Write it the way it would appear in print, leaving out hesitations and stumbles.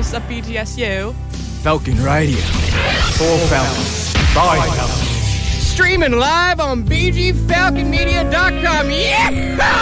This is BGSU. Falcon Radio. For Falcons. By Falcons. Streaming live on BGFalconMedia.com. Yeah!